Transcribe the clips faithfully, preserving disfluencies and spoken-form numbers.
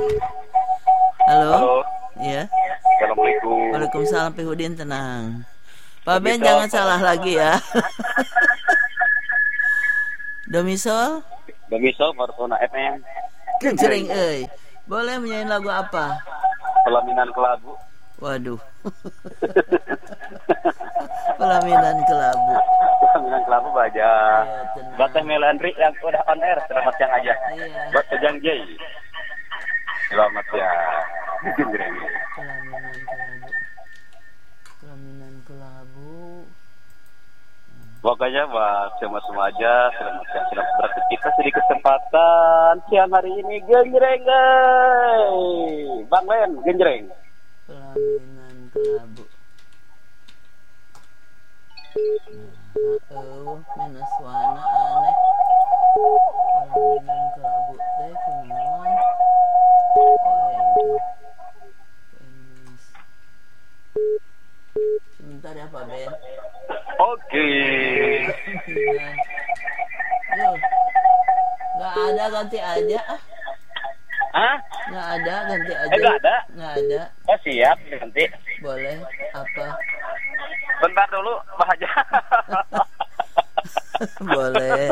Halo. Halo. Iya. Assalamualaikum. Waalaikumsalam, P. Hudin, tenang. Pak Ben Domisol. jangan salah lagi ya. Domisol? Domisol Fortuna F M. Genjreng euy. Boleh menyanyi lagu apa? Pelaminan Kelabu. Waduh. Pelaminan Kelabu. Pelaminan Kelabu baja. Iya, tenang. Buat Teh Melandri yang udah on air, selamat siang aja. Iya. Buat Kejang Jay. Selamat siang. Genjreng. Pelaminan Kelabu. Pelaminan Kelabu. Pokoknya buat semua-semua aja, selamat siang, selamat beraktivitas di kesempatan siang hari ini. Genjreng, guys. Bang Ben, genjreng. Pelaminan Kelabu. Nah, oh, minus warna aneh. Pelaminan Kelabu teh kunaon? Oh, ya itu. Minus. Sebentar ya Pak Ben. Oke. Pelaminan. Yuh. Nggak ada, ganti aja ah. Hah? Nggak ada, ganti aja. Eh, nggak ada? Nggak ada. Oh siap, nanti. Boleh. Apa? Bentar dulu, Pak Haja. Boleh.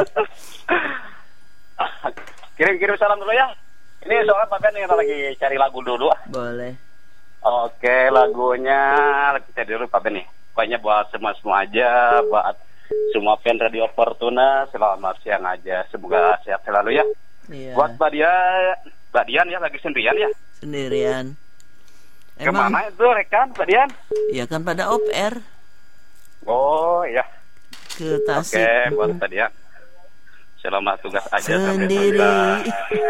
Kirim-kirim salam dulu ya. Ini soalnya Pak Ben yang lagi cari lagu dulu. Boleh. Oke, lagunya lagi cari dulu Pak Ben nih. Pokoknya buat semua-semua aja, buat semua fan Radio Fortuna, selamat siang aja. Semoga sehat selalu ya. Iya. Buat Mbak Dian, Mbak Dian ya lagi sendirian ya. Sendirian. Kemana itu rekan Mbak Dian? Ya kan pada op air Oh iya. ke Tasik. Oke, buat Mbak Dian. Selamat tugas aja sampai Sendiri. tuntas.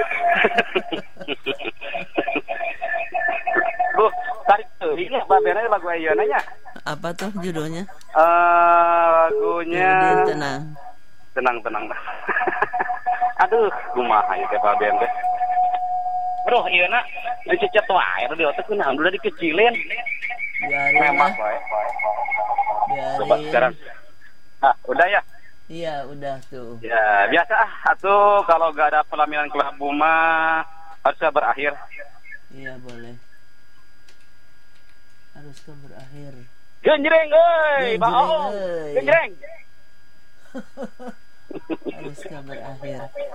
Duh, tarik tuh. Ini Mbak Bena lagu Ayonanya. Apa tuh judulnya? Eh, lagunya Udin, tenang. tenang tenang. Aduh, kumaha ya Pak Ben teh. Bro, iya nak, dicecet wae di otak kunaon udah dikecilin. Biarin Memang lah. wae. Coba Biarin. sekarang. Ah, udah ya? Iya udah tuh. Ya, biasa ah. Atuh kalau gak ada pelaminan kelabu mah harusnya berakhir. Iya boleh. Harus ke berakhir. Genjreng euy, Genjreng, Baong. euy. Genjreng. Harus ke berakhir.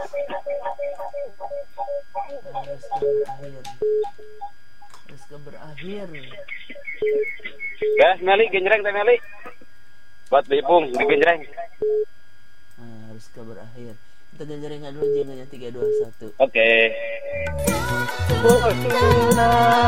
Harus ke berakhir. Harus ke berakhir. Ya, Meli genjreng teh Meli. Buat Bipung di genjreng. Nah, harus ke berakhir. Kita genjrengan dulu jinglenya tiga dua satu. Oke. Fortuna